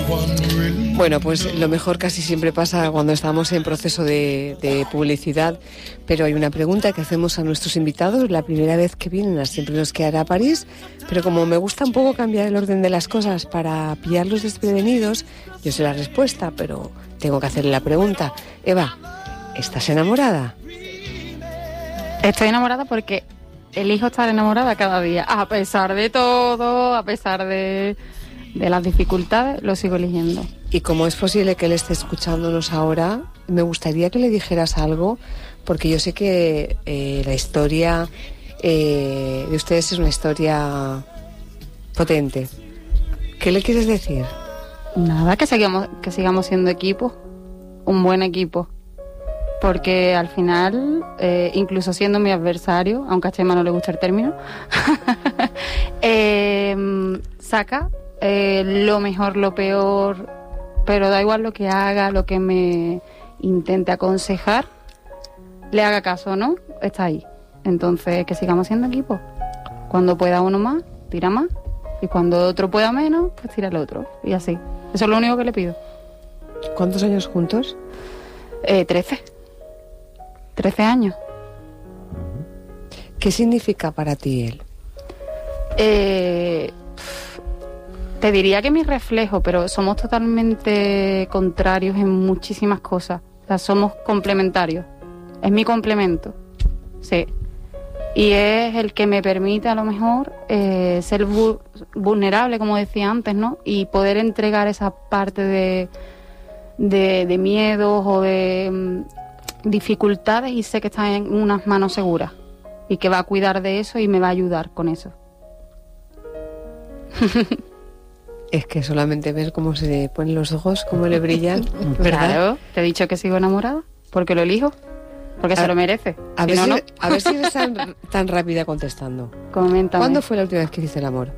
Bueno, pues lo mejor casi siempre pasa cuando estamos en proceso de publicidad, pero hay una pregunta que hacemos a nuestros invitados la primera vez que vienen, siempre nos quedará a París, pero como me gusta un poco cambiar el orden de las cosas para pillarlos desprevenidos, yo sé la respuesta, pero tengo que hacerle la pregunta. Eva, ¿estás enamorada? Estoy enamorada porque elijo estar enamorada cada día, a pesar de todo, a pesar de las dificultades, lo sigo eligiendo. Y como es posible que él esté escuchándonos ahora, me gustaría que le dijeras algo, porque yo sé que la historia de ustedes es una historia potente. ¿Qué le quieres decir? Nada, que sigamos siendo equipo, un buen equipo. Porque al final, incluso siendo mi adversario, aunque a Chema no le gusta el término, saca lo mejor, lo peor, pero da igual lo que haga, lo que me intente aconsejar, le haga caso, ¿no? Está ahí. Entonces, que sigamos siendo equipo. Cuando pueda uno más, tira más, y cuando otro pueda menos, pues tira el otro, y así. Eso es lo único que le pido. ¿Cuántos años juntos? 13 años. ¿Qué significa para ti él? Te diría que mi reflejo, pero somos totalmente contrarios en muchísimas cosas. O sea, somos complementarios. Es mi complemento. Sí. Y es el que me permite a lo mejor ser vulnerable, como decía antes, ¿no? Y poder entregar esa parte de miedos o de dificultades, y sé que está en unas manos seguras y que va a cuidar de eso y me va a ayudar con eso. Es que solamente ver cómo se le ponen los ojos, cómo le brillan, ¿verdad? Claro, te he dicho que sigo enamorada, porque lo elijo, porque se lo merece. A ver si eres tan rápida contestando. Coméntame. ¿Cuándo fue la última vez que hiciste el amor?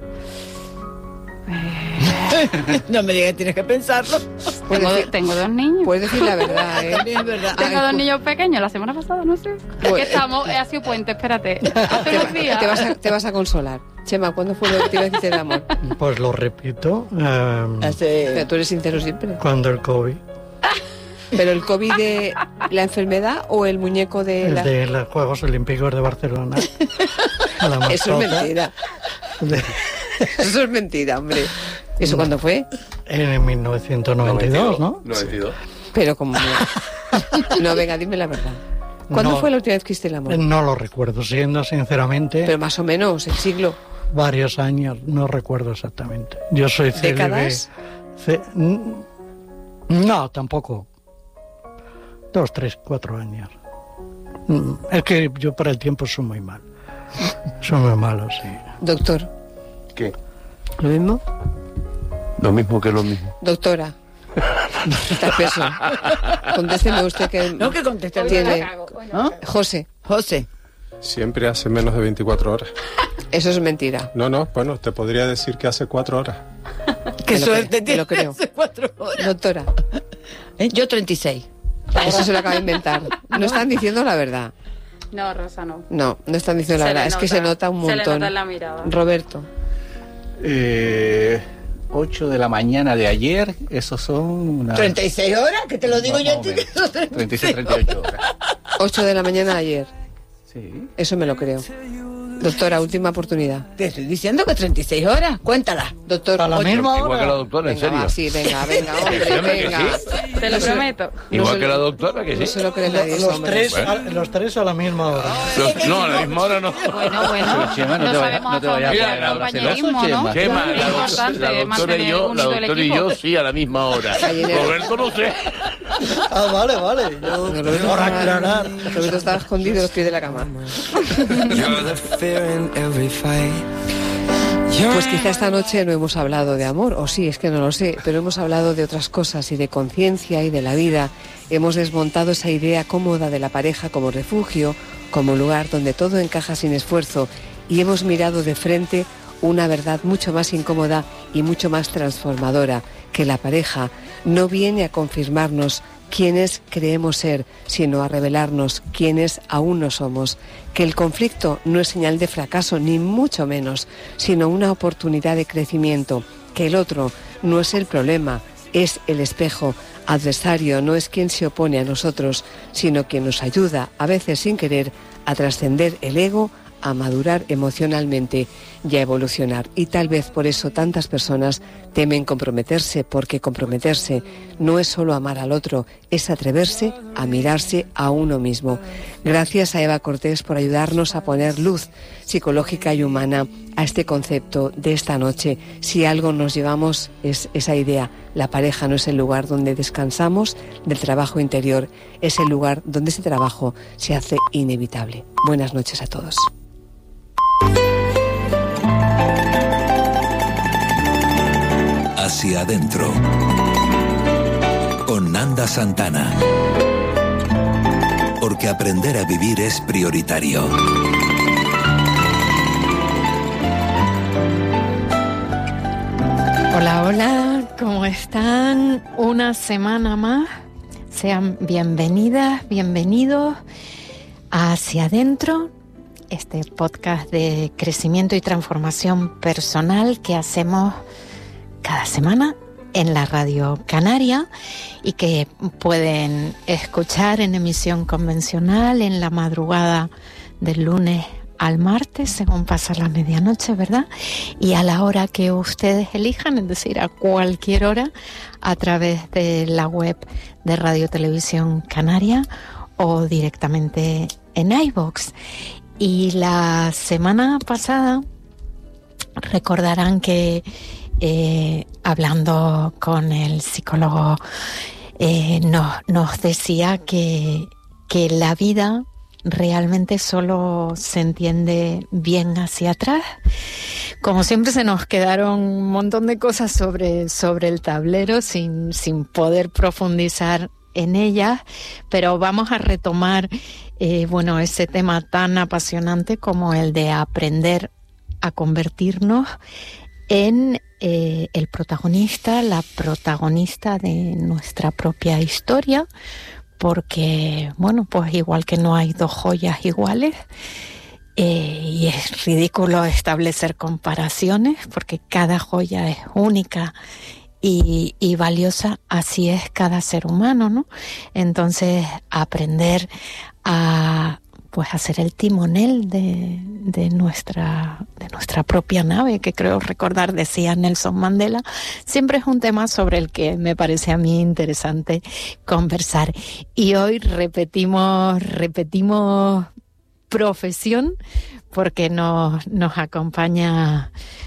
No me digas, tienes que pensarlo. Tengo 2 niños. Puedes decir la verdad, ¿eh? Es verdad. Tengo 2 niños pequeños, la semana pasada, no sé. Es que ha sido puente, espérate. Hace unos días. Te vas a consolar. Chema, ¿cuándo fue la última vez que hiciste el amor? Pues lo repito. Pero tú eres sincero siempre. Cuando el COVID. ¿Pero el COVID de la enfermedad o el muñeco de el de los Juegos Olímpicos de Barcelona? Eso es mentira. Eso es mentira, hombre. ¿Eso cuándo fue? En 1992, ¿no? 92. Pero como... No, venga, dime la verdad. ¿Cuándo fue la última vez que hiciste el amor? No lo recuerdo, siendo sinceramente... Pero más o menos, el siglo. Varios años, no recuerdo exactamente. Yo soy célibe... ¿Décadas? No, tampoco. 2, 3, 4 años. Es que yo para el tiempo soy muy mal. Soy muy malo, sí. Doctor. ¿Qué? ¿Lo mismo? Lo mismo que lo mismo. Doctora. Está espeso. Contésteme usted que... No, que conteste. Tiene... ¿No? José. Siempre hace menos de 24 horas. Eso es mentira. No, bueno, te podría decir que hace 4 horas. Qué suerte tiene. Lo creo. Hace 4 horas. Doctora. Yo 36. Eso se lo acaba de inventar. No están diciendo la verdad. No, Rosa, no. No están diciendo la verdad. Es que se nota un montón. Se le nota en la mirada. Roberto. 8 de la mañana de ayer, esos son unas... 36 horas, que te lo digo yo a ti. 36, 38 horas. 8 de la mañana de ayer. Sí. Eso me lo creo. Doctora, última oportunidad. Te estoy diciendo que 36 horas. Cuéntala. Doctor, a la misma Igual que la hora. doctora, en venga, serio. va, sí, venga, hombre, Dígame que venga. sí. Te lo prometo. Igual que la doctora, que No sí. se lo cree nadie, eso, hombre. Los tres a la misma hora. No, a la misma hora no. Bueno. Chema, no te vayas sabemos a hasta poner dónde ahora llega el celoso, compañerismo, ¿no? Chema, Es importante la doctora mantener y yo, unido el equipo. sí, a la misma hora. Gallinero. Roberto no sé. Vale. Por aclarar. Roberto estaba escondido en los pies de la cama. Pues quizá esta noche no hemos hablado de amor, o sí, es que no lo sé, pero hemos hablado de otras cosas y de conciencia y de la vida. Hemos desmontado esa idea cómoda de la pareja como refugio, como lugar donde todo encaja sin esfuerzo, y hemos mirado de frente una verdad mucho más incómoda y mucho más transformadora, que la pareja no viene a confirmarnos quiénes creemos ser, sino a revelarnos quiénes aún no somos, que el conflicto no es señal de fracaso, ni mucho menos, sino una oportunidad de crecimiento, que el otro no es el problema, es el espejo. Adversario no es quien se opone a nosotros, sino quien nos ayuda, a veces sin querer, a trascender el ego, a madurar emocionalmente y a evolucionar. Y tal vez por eso tantas personas temen comprometerse, porque comprometerse no es solo amar al otro, es atreverse a mirarse a uno mismo. Gracias a Eva Cortés por ayudarnos a poner luz psicológica y humana a este concepto de esta noche. Si algo nos llevamos es esa idea: la pareja no es el lugar donde descansamos del trabajo interior, es el lugar donde ese trabajo se hace inevitable. Buenas noches a todos. Hacia adentro, con Nanda Santana. Porque aprender a vivir es prioritario. Hola, hola, ¿cómo están? Una semana más. Sean bienvenidas, bienvenidos a Hacia Adentro, este podcast de crecimiento y transformación personal que hacemos cada semana en la Radio Canaria y que pueden escuchar en emisión convencional en la madrugada del lunes al martes, según pasa la medianoche, ¿verdad? Y a la hora que ustedes elijan, es decir, a cualquier hora, a través de la web de Radio Televisión Canaria o directamente en iVoox. Y la semana pasada recordarán que hablando con el psicólogo nos decía que la vida realmente solo se entiende bien hacia atrás. Como siempre se nos quedaron un montón de cosas sobre el tablero sin poder profundizar en ellas, pero vamos a retomar ese tema tan apasionante como el de aprender a convertirnos en el protagonista, la protagonista de nuestra propia historia, porque, pues igual que no hay dos joyas iguales, y es ridículo establecer comparaciones, porque cada joya es única y valiosa, así es cada ser humano, ¿no? Entonces, aprender a ser el timonel de nuestra propia nave, que creo recordar decía Nelson Mandela, siempre es un tema sobre el que me parece a mí interesante conversar. Y hoy repetimos profesión, porque nos acompaña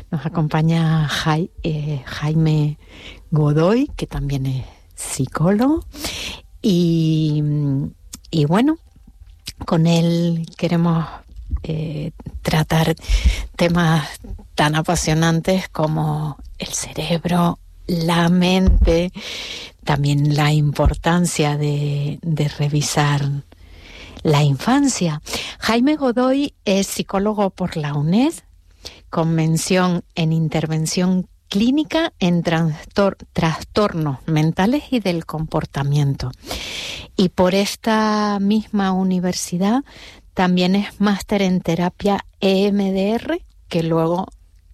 Jaime Godoy, que también es psicólogo, y bueno, con él queremos tratar temas tan apasionantes como el cerebro, la mente, también la importancia de revisar la infancia. Jaime Godoy es psicólogo por la UNED, con mención en intervención clínica en trastornos mentales y del comportamiento. Y por esta misma universidad también es máster en terapia EMDR, que luego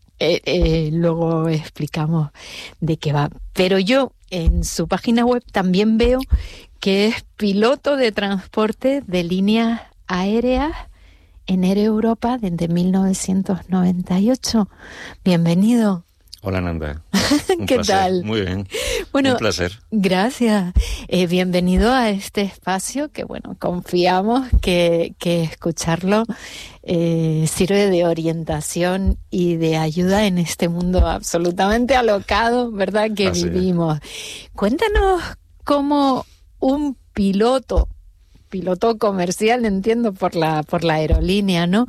explicamos de qué va. Pero yo en su página web también veo que es piloto de transporte de líneas aéreas en Air Europa desde 1998. Bienvenido. Hola, Nanda. ¿Qué placer. Tal? Muy bien. Bueno, un placer. Gracias. Bienvenido a este espacio que, confiamos que escucharlo sirve de orientación y de ayuda en este mundo absolutamente alocado, ¿verdad?, que así vivimos. Cuéntanos cómo un piloto comercial, entiendo, por la aerolínea, ¿no?,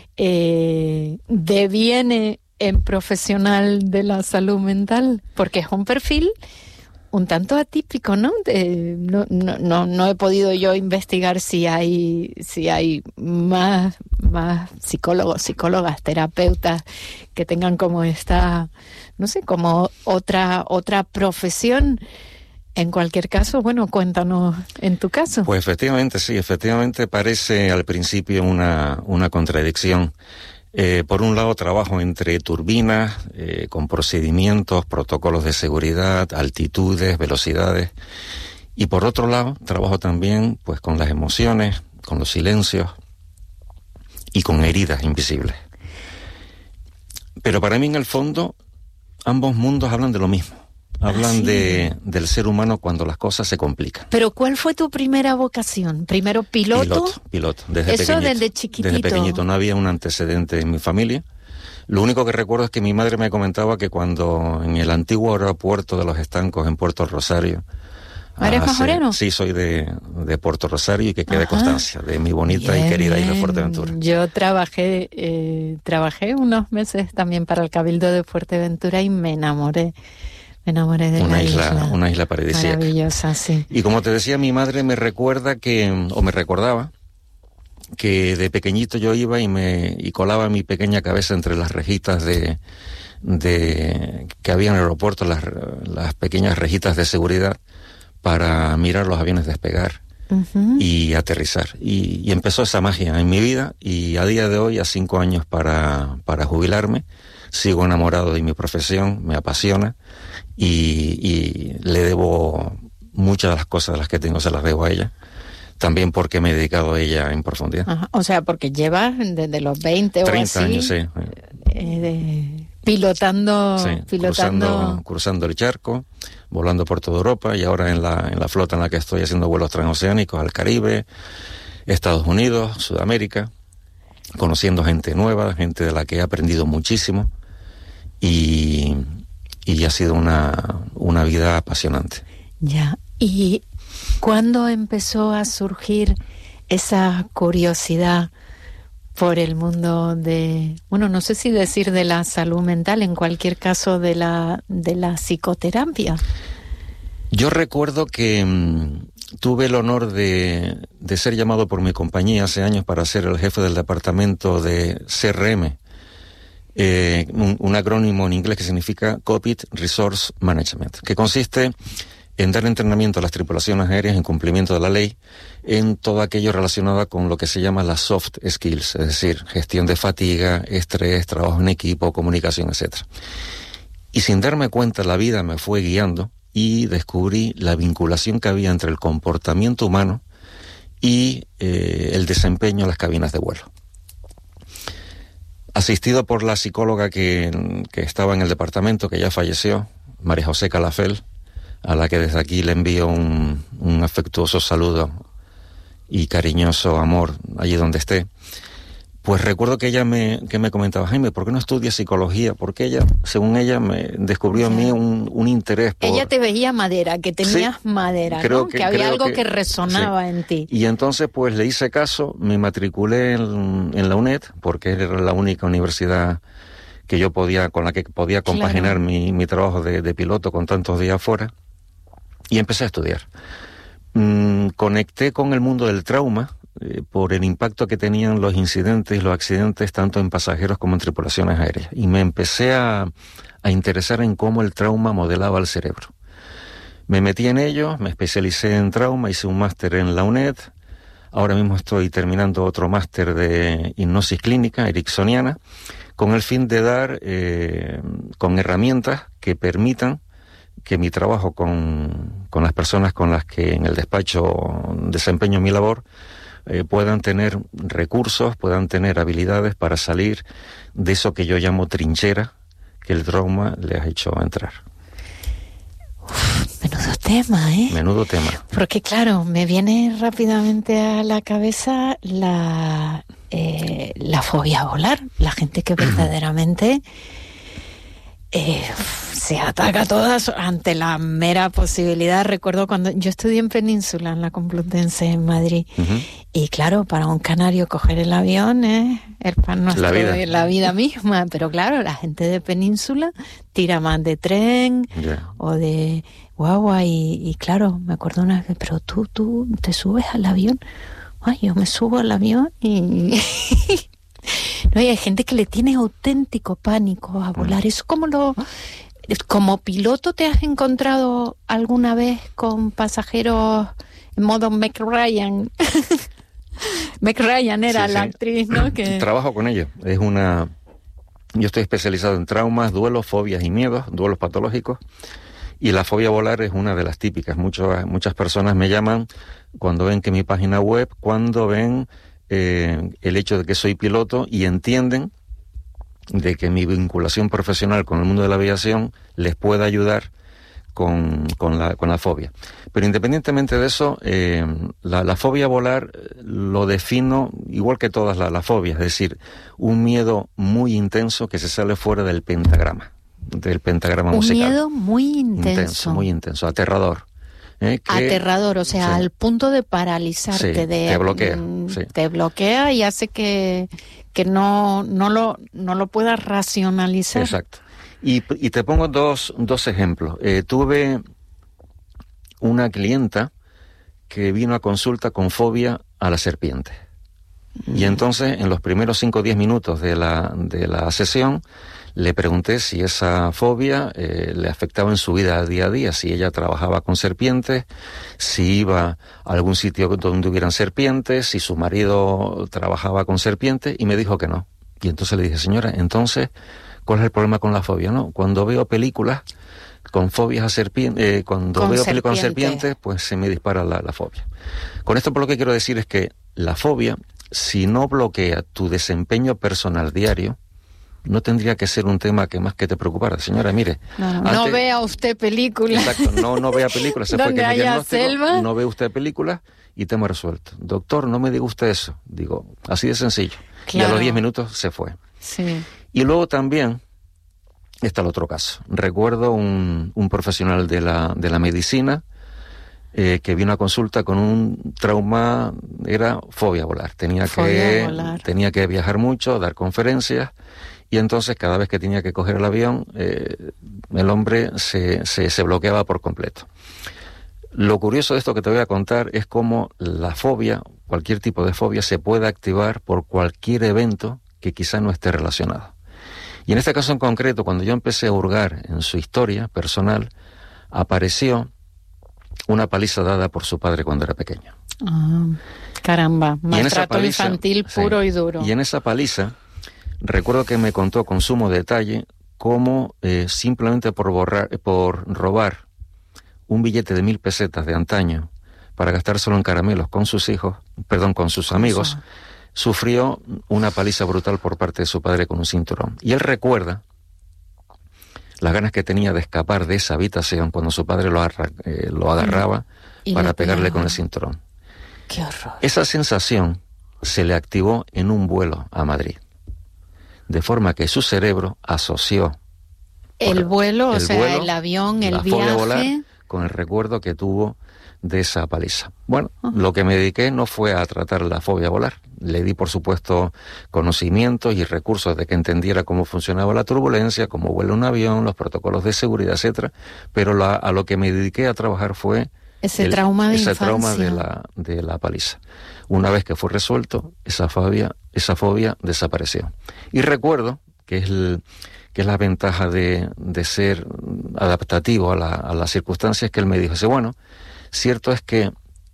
deviene en profesional de la salud mental, porque es un perfil un tanto atípico, ¿no? No he podido yo investigar si hay más psicólogos, psicólogas, terapeutas que tengan como esta, no sé, como otra profesión. En cualquier caso, cuéntanos en tu caso. Pues efectivamente parece al principio una contradicción. Por un lado, trabajo entre turbinas, con procedimientos, protocolos de seguridad, altitudes, velocidades. Y por otro lado, trabajo también pues con las emociones, con los silencios y con heridas invisibles. Pero para mí, en el fondo, ambos mundos hablan de lo mismo. Hablan del ser humano cuando las cosas se complican. Pero ¿cuál fue tu primera vocación? ¿Primero piloto? Piloto. Desde chiquitito. Desde pequeñito. No había un antecedente en mi familia. Lo único que recuerdo es que mi madre me comentaba que cuando en el antiguo aeropuerto de Los Estancos, en Puerto Rosario... ¿Eres majorero? Sí, soy de Puerto Rosario y que quede constancia de mi bonita y querida isla Fuerteventura. Yo trabajé unos meses también para el Cabildo de Fuerteventura y me enamoré de la isla. Una isla paradisíaca. Maravillosa, sí. Y como te decía, mi madre me recordaba que de pequeñito yo iba y colaba mi pequeña cabeza entre las rejitas de que había en el aeropuerto, las pequeñas rejitas de seguridad, para mirar los aviones despegar y aterrizar. Y empezó esa magia en mi vida, y a día de hoy, a 5 años para jubilarme, sigo enamorado de mi profesión, me apasiona, y le debo muchas de las cosas de las que tengo, se las debo a ella. También porque me he dedicado a ella en profundidad. Ajá. O sea, porque llevas desde los 20 o 30 así, años, sí. Pilotando. Cruzando el charco, volando por toda Europa, y ahora en la flota en la que estoy haciendo vuelos transoceánicos al Caribe, Estados Unidos, Sudamérica, conociendo gente nueva, gente de la que he aprendido muchísimo, y ha sido una vida apasionante. Ya. ¿Y cuándo empezó a surgir esa curiosidad por el mundo no sé si decir de la salud mental, en cualquier caso de la psicoterapia? Yo recuerdo que tuve el honor de ser llamado por mi compañía hace años para ser el jefe del departamento de CRM, un acrónimo en inglés que significa Cockpit Resource Management, que consiste en dar entrenamiento a las tripulaciones aéreas en cumplimiento de la ley en todo aquello relacionado con lo que se llama las soft skills, es decir, gestión de fatiga, estrés, trabajo en equipo, comunicación, etc. Y sin darme cuenta, la vida me fue guiando y descubrí la vinculación que había entre el comportamiento humano y el desempeño en las cabinas de vuelo. Asistido por la psicóloga que estaba en el departamento, que ya falleció, María José Calafel, a la que desde aquí le envío un afectuoso saludo y cariñoso amor allí donde esté, pues recuerdo que ella me comentaba: Jaime, ¿por qué no estudias psicología? Porque ella, según ella, me descubrió en mí un interés por... Ella te veía madera, que tenías madera, ¿no? Que había algo que resonaba en ti. Y entonces pues le hice caso, me matriculé en la UNED, porque era la única universidad que yo con la que podía compaginar mi trabajo de piloto con tantos días fuera. Y empecé a estudiar. Conecté con el mundo del trauma por el impacto que tenían los incidentes y los accidentes tanto en pasajeros como en tripulaciones aéreas. Y me empecé a interesar en cómo el trauma modelaba el cerebro. Me metí en ello, me especialicé en trauma, hice un máster en la UNED. Ahora mismo estoy terminando otro máster de hipnosis clínica ericksoniana, con el fin de dar con herramientas que permitan que mi trabajo con las personas con las que en el despacho desempeño mi labor puedan tener recursos, puedan tener habilidades para salir de eso que yo llamo trinchera, que el trauma les ha hecho entrar. Menudo tema, ¿eh? Menudo tema. Porque claro, me viene rápidamente a la cabeza la fobia a volar. La gente que verdaderamente se ataca a todas ante la mera posibilidad. Recuerdo cuando yo estudié en Península, en la Complutense en Madrid, y claro, para un canario coger el avión es el pan nuestro, la vida misma, pero claro, la gente de Península tira más de tren o de guagua, y claro, me acuerdo una vez, pero tú te subes al avión. Ay, yo me subo al avión y... No, y hay gente que le tiene auténtico pánico a volar. Eso como piloto, ¿te has encontrado alguna vez con pasajeros en modo Meg Ryan? Meg Ryan era Sí, la sí. actriz, ¿no? Que... Trabajo con ella. Yo estoy especializado en traumas, duelos, fobias y miedos, duelos patológicos. Y la fobia a volar es una de las típicas. Muchas personas me llaman cuando ven que mi página web, cuando ven el hecho de que soy piloto y entienden de que mi vinculación profesional con el mundo de la aviación les pueda ayudar con la fobia. Pero independientemente de eso, la fobia a volar lo defino igual que todas las fobias, es decir, un miedo muy intenso que se sale fuera del pentagrama musical. Un miedo muy intenso. Muy intenso, aterrador. Aterrador, o sea, sí. al punto de paralizarte. Sí, te bloquea. Sí. Te bloquea y hace que no lo puedas racionalizar. Exacto. Y te pongo dos ejemplos. Tuve una clienta que vino a consulta con fobia a la serpiente. Y entonces, en los primeros 5 o 10 minutos de la sesión, le pregunté si esa fobia le afectaba en su vida día a día, si ella trabajaba con serpientes, si iba a algún sitio donde hubieran serpientes, si su marido trabajaba con serpientes, y me dijo que no. Y entonces le dije, señora, entonces, ¿cuál es el problema con la fobia? No, cuando veo películas con fobias a serpientes, películas con serpientes, pues se me dispara la fobia. Con esto, por lo que quiero decir es que la fobia, si no bloquea tu desempeño personal diario, no tendría que ser un tema que más que te preocupara. Señora, mire... No vea usted películas. Exacto, no vea películas. Se fue donde que mi haya diagnóstico, selva. no ve usted películas y tema resuelto. Doctor, no me diga usted eso. Digo, así de sencillo. Claro. Y a los 10 minutos se fue. Sí. Y luego también está el otro caso. Recuerdo un profesional de la medicina que vino a consulta con un trauma, era fobia a volar. Tenía que viajar mucho, dar conferencias, y entonces cada vez que tenía que coger el avión, el hombre se bloqueaba por completo. Lo curioso de esto que te voy a contar es cómo la fobia, cualquier tipo de fobia, se puede activar por cualquier evento que quizá no esté relacionado. Y en este caso en concreto, cuando yo empecé a hurgar en su historia personal, apareció una paliza dada por su padre cuando era pequeño. Caramba, maltrato infantil puro y duro. Y en esa paliza, recuerdo que me contó con sumo detalle cómo simplemente por robar un billete de 1.000 pesetas de antaño para gastárselo en caramelos con sus amigos, sufrió una paliza brutal por parte de su padre con un cinturón. Y él recuerda las ganas que tenía de escapar de esa habitación cuando su padre lo agarraba para pegarle con el cinturón. ¡Qué horror! Esa sensación se le activó en un vuelo a Madrid, de forma que su cerebro asoció el vuelo, el avión, el viaje, fobia a volar, con el recuerdo que tuvo de esa paliza. Bueno, lo que me dediqué no fue a tratar la fobia a volar. Le di, por supuesto, conocimientos y recursos de que entendiera cómo funcionaba la turbulencia, cómo vuela un avión, los protocolos de seguridad, etcétera. Pero a lo que me dediqué a trabajar fue ese trauma de la paliza. Una vez que fue resuelto, esa fobia desapareció. Y recuerdo que es la ventaja de ser adaptativo a las circunstancias, que él me dijo, dice, bueno, cierto es que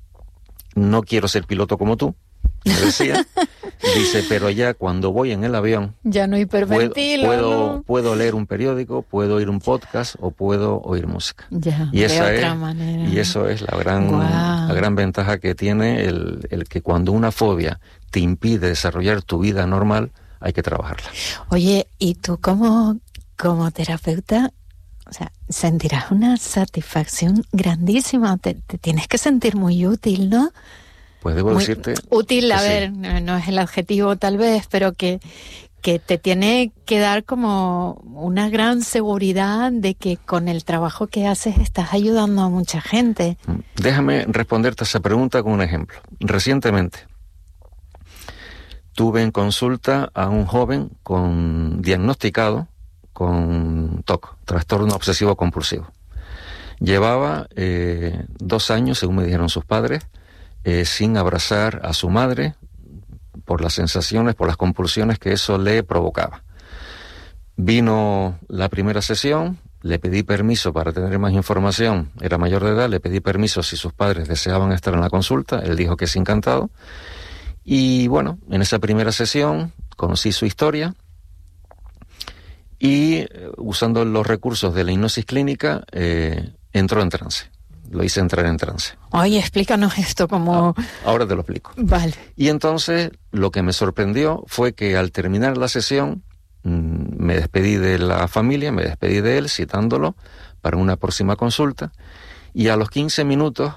no quiero ser piloto como tú, me decía. Dice, pero ya cuando voy en el avión, ya no hiperventilo, puedo leer un periódico, puedo oír un podcast o puedo oír música. Ya, y eso es la gran ventaja que tiene el que cuando una fobia te impide desarrollar tu vida normal, hay que trabajarla. Oye, y tú como terapeuta, o sea, sentirás una satisfacción grandísima, te tienes que sentir muy útil, ¿no? Pues debo decirte... Útil, a ver, no es el adjetivo tal vez, pero que te tiene que dar como una gran seguridad de que con el trabajo que haces estás ayudando a mucha gente. Déjame responderte a esa pregunta con un ejemplo. Recientemente tuve en consulta a un joven diagnosticado con TOC, trastorno obsesivo compulsivo. Llevaba 2 años, según me dijeron sus padres, sin abrazar a su madre por las sensaciones, por las compulsiones que eso le provocaba. Vino la primera sesión, le pedí permiso para tener más información, era mayor de edad, le pedí permiso si sus padres deseaban estar en la consulta, él dijo que sí, encantado, Y bueno, en esa primera sesión conocí su historia y usando los recursos de la hipnosis clínica entró en trance. Lo hice entrar en trance. Oye, explícanos esto como... Ahora te lo explico. Vale. Y entonces lo que me sorprendió fue que al terminar la sesión me despedí de la familia, me despedí de él citándolo para una próxima consulta y a los 15 minutos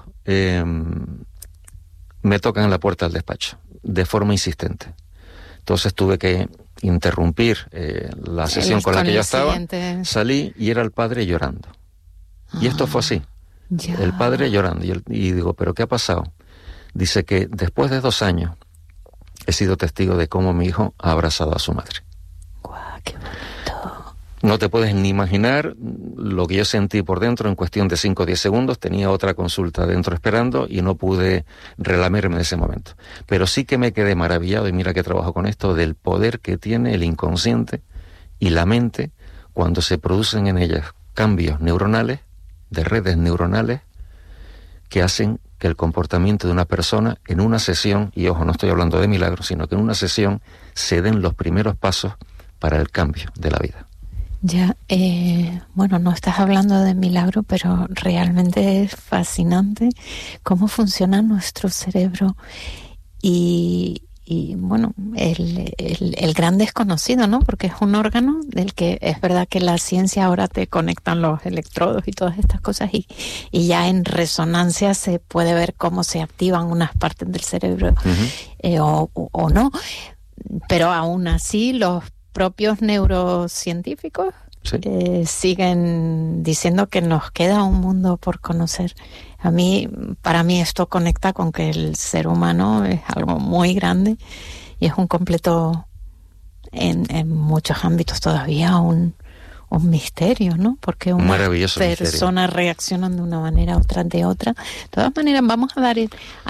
me tocan en la puerta del despacho de forma insistente. Entonces tuve que interrumpir la sesión con la que yo estaba, salí y era el padre llorando. Y esto fue así. Ya. El padre llorando. Y digo, ¿pero qué ha pasado? Dice que después de 2 años he sido testigo de cómo mi hijo ha abrazado a su madre. ¡Guau, qué bonito! No te puedes ni imaginar lo que yo sentí por dentro en cuestión de 5 o 10 segundos. Tenía otra consulta dentro esperando y no pude relamerme de ese momento. Pero sí que me quedé maravillado, y mira que trabajo con esto, del poder que tiene el inconsciente y la mente cuando se producen en ellas cambios neuronales, de redes neuronales, que hacen que el comportamiento de una persona en una sesión, y ojo, no estoy hablando de milagros, sino que en una sesión se den los primeros pasos para el cambio de la vida. Ya, bueno, no estás hablando de milagro, pero realmente es fascinante cómo funciona nuestro cerebro y bueno, el gran desconocido, ¿no? Porque es un órgano del que es verdad que la ciencia ahora te conectan los electrodos y todas estas cosas y ya en resonancia se puede ver cómo se activan unas partes del cerebro o no, pero aún así los propios neurocientíficos Sí. Siguen diciendo que nos queda un mundo por conocer. Para mí esto conecta con que el ser humano es algo muy grande y es un completo, en muchos ámbitos todavía, un misterio, ¿no? Porque una persona reaccionan de una manera, otras de otra. De todas maneras, vamos a dar...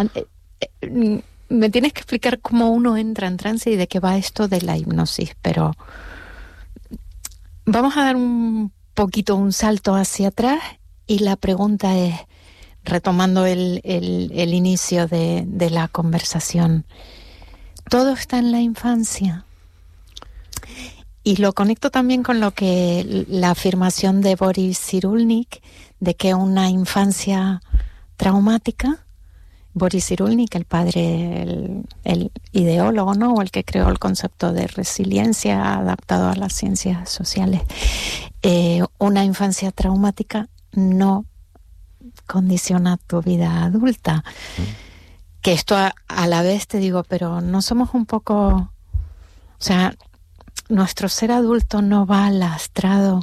me tienes que explicar cómo uno entra en trance y de qué va esto de la hipnosis, pero... Vamos a dar un poquito un salto hacia atrás y la pregunta es, retomando el inicio de la conversación, ¿todo está en la infancia? Y lo conecto también con la afirmación de Boris Cyrulnik de que una infancia traumática, Boris Cyrulnik, el padre, el ideólogo, ¿no? O el que creó el concepto de resiliencia adaptado a las ciencias sociales. Una infancia traumática no condiciona tu vida adulta. Que esto a la vez te digo, pero no somos un poco... O sea, nuestro ser adulto no va lastrado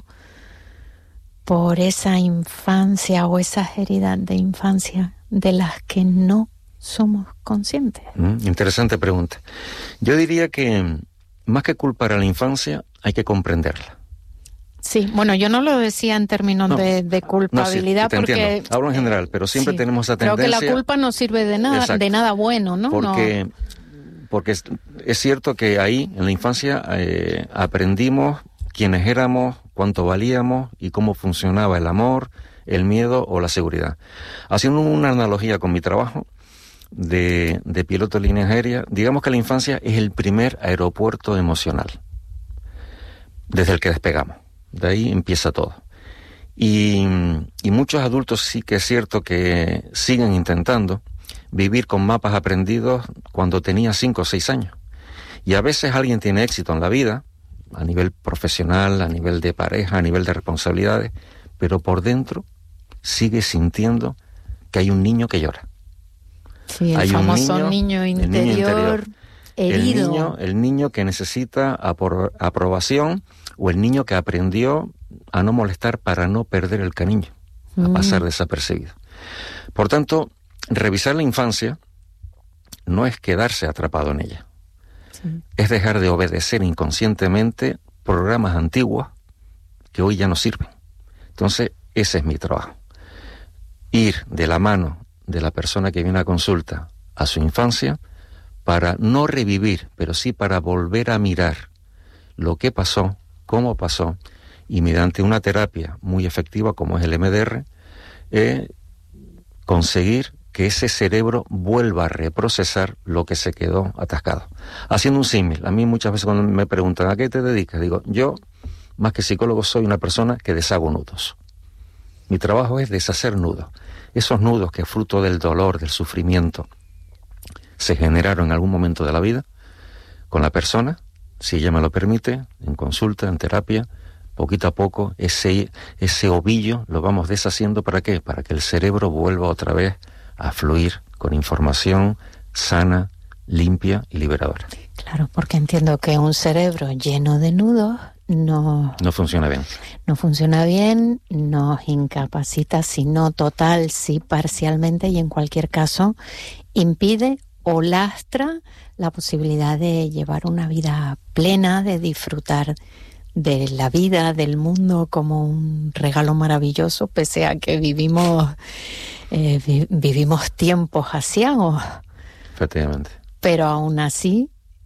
por esa infancia o esas heridas de infancia de las que no somos conscientes. Interesante pregunta. Yo diría que más que culpar a la infancia, hay que comprenderla. Sí, bueno, yo no lo decía en términos de culpabilidad, te porque... entiendo. Hablo en general, pero siempre tenemos esa tendencia... Creo que la culpa no sirve de nada, Exacto. de nada bueno, ¿no? Porque es cierto que ahí, en la infancia, aprendimos quiénes éramos, cuánto valíamos y cómo funcionaba el amor, el miedo o la seguridad. Haciendo una analogía con mi trabajo de piloto de líneas aéreas, digamos que la infancia es el primer aeropuerto emocional, desde el que despegamos. De ahí empieza todo. Y muchos adultos sí que es cierto que siguen intentando vivir con mapas aprendidos cuando tenía 5 o 6 años. Y a veces alguien tiene éxito en la vida, a nivel profesional, a nivel de pareja, a nivel de responsabilidades, pero por dentro sigue sintiendo que hay un niño que llora. Sí, el famoso niño interior herido. El niño que necesita aprobación, o el niño que aprendió a no molestar para no perder el cariño, a pasar desapercibido. Por tanto, revisar la infancia no es quedarse atrapado en ella. Sí. Es dejar de obedecer inconscientemente programas antiguos que hoy ya no sirven. Entonces, ese es mi trabajo. Ir de la mano de la persona que viene a consulta a su infancia para no revivir, pero sí para volver a mirar lo que pasó, cómo pasó, y mediante una terapia muy efectiva como es el MDR, conseguir que ese cerebro vuelva a reprocesar lo que se quedó atascado. Haciendo un símil, a mí muchas veces cuando me preguntan ¿a qué te dedicas? Digo, yo, más que psicólogo, soy una persona que deshago nudos. Mi trabajo es deshacer nudos. Esos nudos que fruto del dolor, del sufrimiento, se generaron en algún momento de la vida, con la persona, si ella me lo permite, en consulta, en terapia, poquito a poco, ese ovillo lo vamos deshaciendo. ¿Para qué? Para que el cerebro vuelva otra vez a fluir con información sana, limpia y liberadora. Claro, porque entiendo que un cerebro lleno de nudos no funciona bien. No funciona bien, nos incapacita, si no total, sí parcialmente, y en cualquier caso impide o lastra la posibilidad de llevar una vida plena, de disfrutar de la vida, del mundo como un regalo maravilloso, pese a que vivimos tiempos asiagos. Efectivamente. Pero aún así,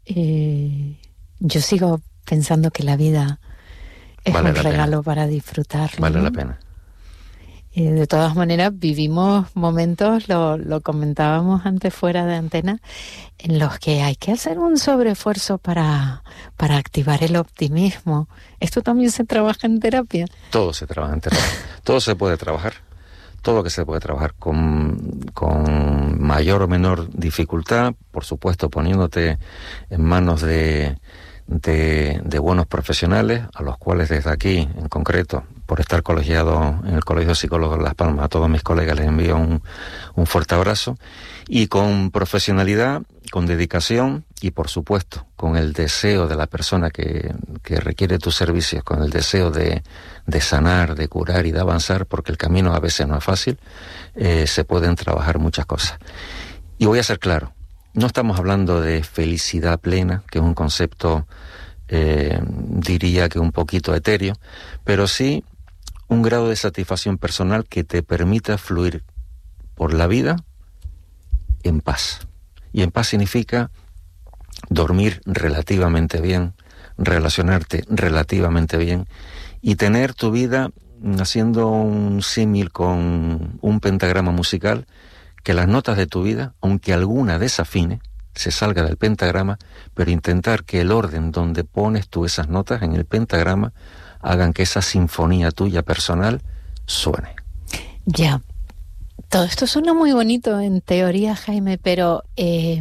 yo sigo pensando que la vida es vale un regalo para disfrutarlo. Vale, ¿no? La pena. De todas maneras, vivimos momentos, lo comentábamos antes fuera de antena, en los que hay que hacer un sobreesfuerzo para activar el optimismo. ¿Esto también se trabaja en terapia? Todo se trabaja en terapia. Todo se puede trabajar. Todo lo que se puede trabajar con mayor o menor dificultad, por supuesto poniéndote en manos de buenos profesionales, a los cuales desde aquí, en concreto, por estar colegiado en el Colegio de Psicólogos de Las Palmas, a todos mis colegas les envío un fuerte abrazo, y con profesionalidad, con dedicación y, por supuesto, con el deseo de la persona que requiere tus servicios, con el deseo de sanar, de curar y de avanzar, porque el camino a veces no es fácil, se pueden trabajar muchas cosas. Y voy a ser claro, no estamos hablando de felicidad plena, que es un concepto, diría que un poquito etéreo, pero sí un grado de satisfacción personal que te permita fluir por la vida en paz. Y en paz significa dormir relativamente bien, relacionarte relativamente bien y tener tu vida, haciendo un símil con un pentagrama musical, que las notas de tu vida, aunque alguna desafine, se salga del pentagrama, pero intentar que el orden donde pones tú esas notas en el pentagrama hagan que esa sinfonía tuya personal suene. Ya, todo esto suena muy bonito en teoría, Jaime, pero es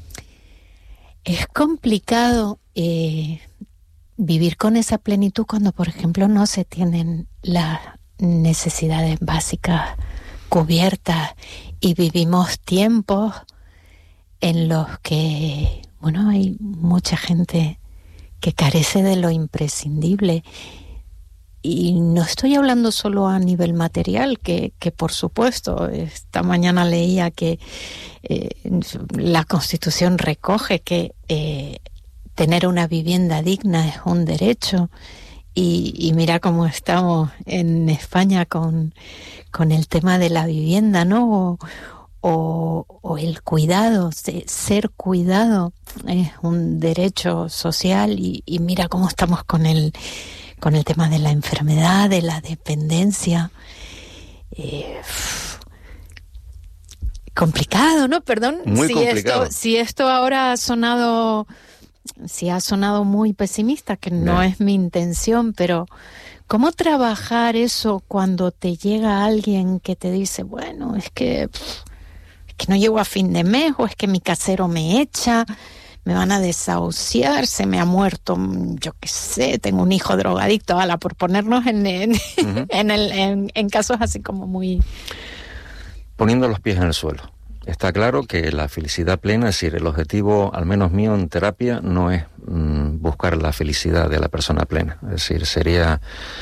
complicado vivir con esa plenitud cuando, por ejemplo, no se tienen las necesidades básicas cubiertas y vivimos tiempos en los que, bueno, hay mucha gente que carece de lo imprescindible. Y no estoy hablando solo a nivel material, que por supuesto, esta mañana leía que la Constitución recoge que tener una vivienda digna es un derecho. Y mira cómo estamos en España con el tema de la vivienda, ¿no? O el cuidado, ser cuidado es un derecho social y mira cómo estamos con el tema de la enfermedad, de la dependencia. Complicado, ¿no? Perdón. Muy complicado. Si esto ahora ha sonado muy pesimista, que no es mi intención, pero ¿cómo trabajar eso cuando te llega alguien que te dice, bueno, es que no llego a fin de mes, o es que mi casero me echa, me van a desahuciar, se me ha muerto, yo qué sé, tengo un hijo drogadicto, por ponernos en casos así como muy... Poniendo los pies en el suelo. Está claro que la felicidad plena, es decir, el objetivo, al menos mío en terapia, no es buscar la felicidad de la persona plena. Es decir, sería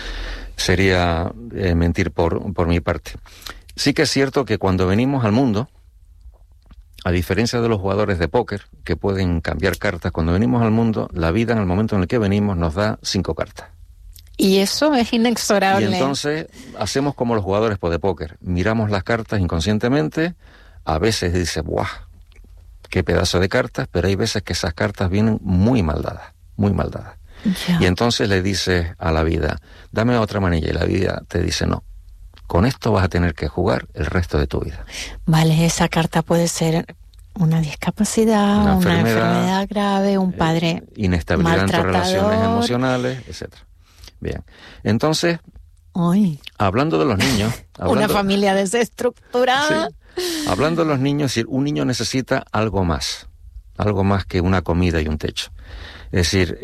mentir por mi parte. Sí que es cierto que cuando venimos al mundo, a diferencia de los jugadores de póker, que pueden cambiar cartas, cuando venimos al mundo, la vida en el momento en el que venimos nos da 5 cartas. Y eso es inexorable. Y entonces hacemos como los jugadores de póker. Miramos las cartas inconscientemente, a veces dices, ¡buah! ¡Qué pedazo de cartas! Pero hay veces que esas cartas vienen muy mal dadas, muy mal dadas. Ya. Y entonces le dices a la vida, dame otra manilla, y la vida te dice no. Con esto vas a tener que jugar el resto de tu vida. Vale, esa carta puede ser una discapacidad, una enfermedad grave, un padre inestabilidad en tus maltratador, relaciones emocionales, etcétera. Bien, entonces, hablando de los niños... una familia desestructurada. Sí, hablando de los niños, es decir, un niño necesita algo más que una comida y un techo. Es decir,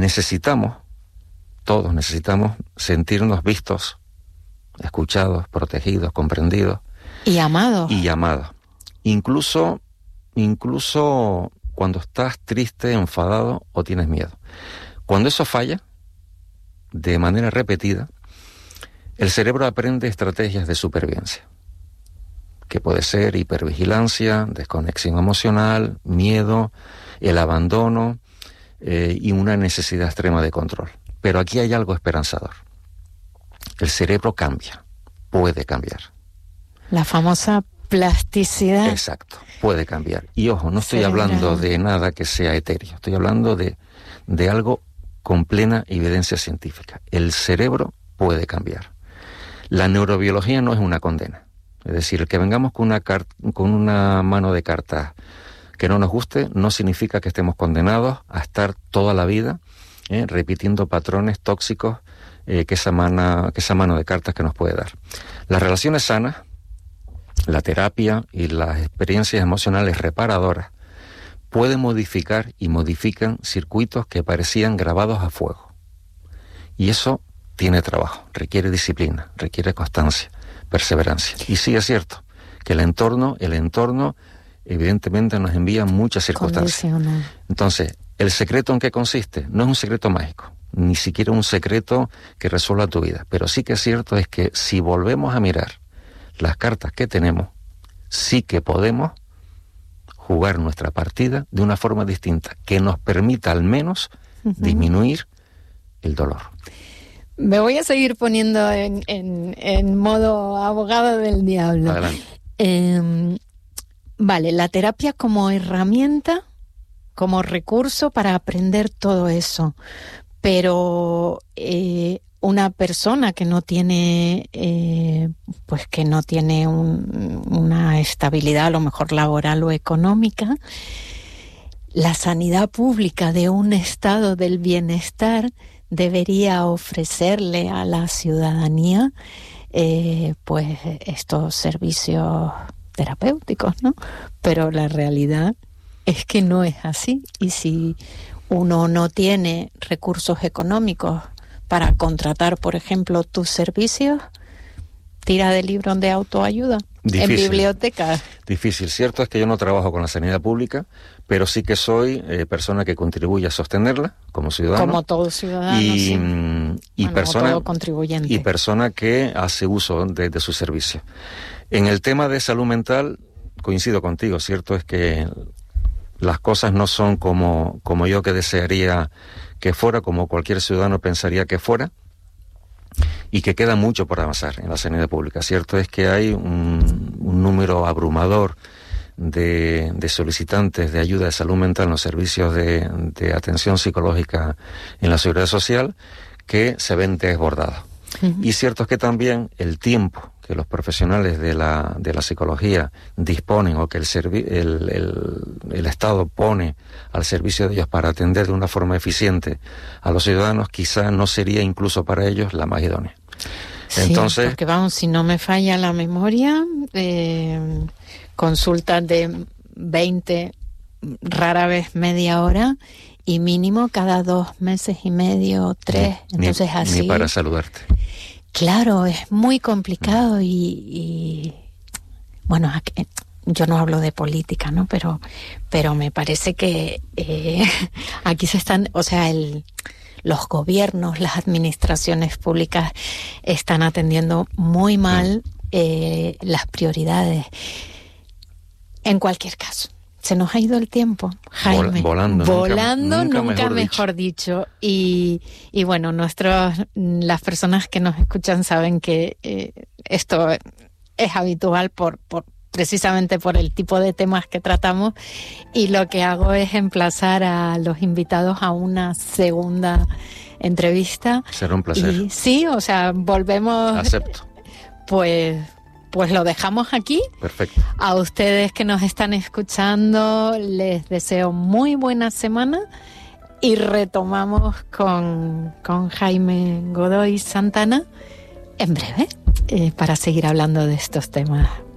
todos necesitamos sentirnos vistos, escuchados, protegidos, comprendidos. Y amados. Incluso cuando estás triste, enfadado o tienes miedo. Cuando eso falla, de manera repetida, el cerebro aprende estrategias de supervivencia, que puede ser hipervigilancia, desconexión emocional, miedo, el abandono y una necesidad extrema de control. Pero aquí hay algo esperanzador. El cerebro cambia, puede cambiar. La famosa plasticidad. Exacto, puede cambiar. Y ojo, no estoy hablando de nada que sea etéreo, estoy hablando de algo con plena evidencia científica. El cerebro puede cambiar. La neurobiología no es una condena. Es decir, el que vengamos con una mano de cartas que no nos guste, no significa que estemos condenados a estar toda la vida repitiendo patrones tóxicos que esa mano de cartas que nos puede dar. Las relaciones sanas, la terapia y las experiencias emocionales reparadoras pueden modificar y modifican circuitos que parecían grabados a fuego. Y eso tiene trabajo, requiere disciplina, requiere constancia, perseverancia. Y sí es cierto que el entorno evidentemente nos envía muchas circunstancias. Entonces, ¿el secreto en qué consiste? No es un secreto mágico, ni siquiera un secreto que resuelva tu vida. Pero sí que es cierto es que si volvemos a mirar las cartas que tenemos, sí que podemos jugar nuestra partida de una forma distinta, que nos permita al menos disminuir el dolor. Me voy a seguir poniendo en modo abogado del diablo. Adelante. Vale, la terapia como herramienta, como recurso para aprender todo eso. Pero una persona que no tiene, una estabilidad a lo mejor laboral o económica, la sanidad pública de un estado del bienestar debería ofrecerle a la ciudadanía estos servicios terapéuticos, ¿no? Pero la realidad es que no es así. Y si uno no tiene recursos económicos para contratar, por ejemplo, tus servicios, tira de libros de autoayuda. Difícil. En bibliotecas. Difícil. Cierto es que yo no trabajo con la sanidad pública, pero sí que soy persona que contribuye a sostenerla como ciudadano. Como todo ciudadano, y persona, todo contribuyente. Y persona que hace uso de su servicio. En el tema de salud mental, coincido contigo. Cierto es que las cosas no son como yo que desearía que fuera, como cualquier ciudadano pensaría que fuera, y que queda mucho por avanzar en la sanidad pública. Cierto es que hay un número abrumador de solicitantes de ayuda de salud mental en los servicios de atención psicológica en la seguridad social que se ven desbordados. Y cierto es que también el tiempo que los profesionales de la psicología disponen o que el Estado pone al servicio de ellos para atender de una forma eficiente a los ciudadanos, quizá no sería incluso para ellos la más idónea. Entonces, porque vamos, si no me falla la memoria, consultas de 20, rara vez media hora, y mínimo cada 2 meses y medio, 3, entonces así. Ni para saludarte. Claro, es muy complicado y bueno, yo no hablo de política, ¿no? Pero me parece que aquí se están, o sea, los gobiernos, las administraciones públicas están atendiendo muy mal las prioridades. En cualquier caso, se nos ha ido el tiempo, Jaime. Volando, nunca mejor dicho. Y bueno, las personas que nos escuchan saben que esto es habitual precisamente por el tipo de temas que tratamos, y lo que hago es emplazar a los invitados a una segunda entrevista. Será un placer. Sí, o sea, volvemos. Acepto. pues lo dejamos aquí. Perfecto. A ustedes que nos están escuchando, les deseo muy buena semana y retomamos con Jaime Godoy Santana en breve para seguir hablando de estos temas